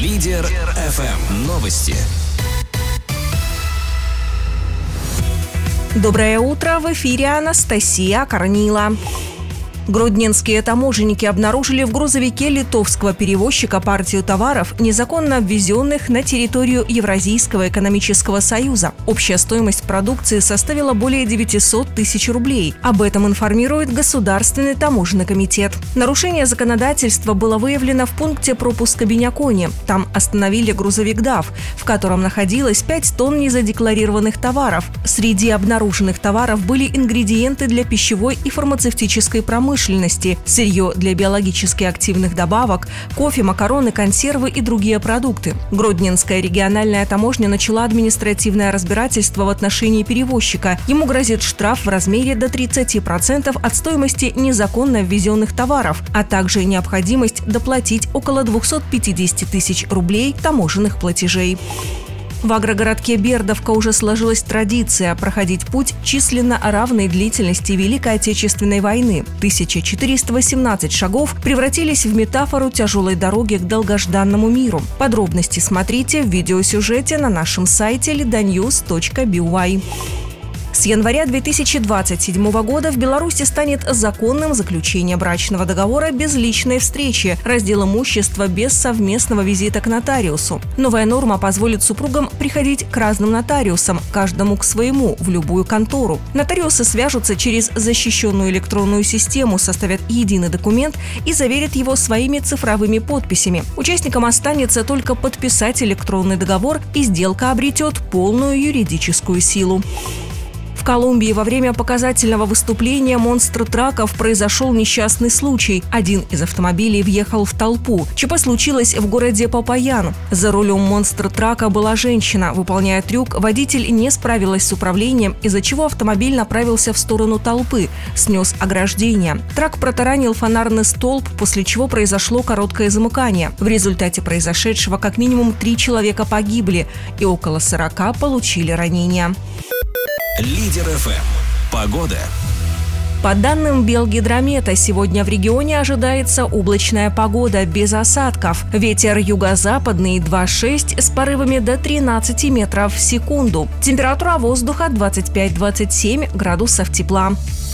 Лидер ФМ. Новости. Доброе утро, в эфире Анастасия Корнила. Гродненские таможенники обнаружили в грузовике литовского перевозчика партию товаров, незаконно ввезенных на территорию Евразийского экономического союза. Общая стоимость продукции составила более 900 тысяч рублей. Об этом информирует Государственный таможенный комитет. Нарушение законодательства было выявлено в пункте пропуска Бенякони. Там остановили грузовик ДАФ, в котором находилось 5 тонн незадекларированных товаров. Среди обнаруженных товаров были ингредиенты для пищевой и фармацевтической промышленности, сырье для биологически активных добавок, кофе, макароны, консервы и другие продукты. Гродненская региональная таможня начала административное разбирательство в отношении перевозчика. Ему грозит штраф в размере до 30% от стоимости незаконно ввезенных товаров, а также необходимость доплатить около 250 тысяч рублей таможенных платежей. В агрогородке Бердовка уже сложилась традиция проходить путь численно равной длительности Великой Отечественной войны. 1418 шагов превратились в метафору тяжелой дороги к долгожданному миру. Подробности смотрите в видеосюжете на нашем сайте ledanews.by. С января 2027 года в Беларуси станет законным заключение брачного договора без личной встречи, раздел имущества без совместного визита к нотариусу. Новая норма позволит супругам приходить к разным нотариусам, каждому к своему, в любую контору. Нотариусы свяжутся через защищенную электронную систему, составят единый документ и заверят его своими цифровыми подписями. Участникам останется только подписать электронный договор, и сделка обретет полную юридическую силу. В Колумбии во время показательного выступления монстр-траков произошел несчастный случай. Один из автомобилей въехал в толпу. ЧП случилось в городе Попаян. За рулем монстр-трака была женщина. Выполняя трюк, водитель не справилась с управлением, из-за чего автомобиль направился в сторону толпы, снес ограждение. Трак протаранил фонарный столб, после чего произошло короткое замыкание. В результате произошедшего как минимум 3 человека погибли и около 40 получили ранения. Лидер ФМ. Погода. По данным Белгидромета, сегодня в регионе ожидается облачная погода без осадков. Ветер юго-западный 2,6 с порывами до 13 метров в секунду. Температура воздуха 25-27 градусов тепла.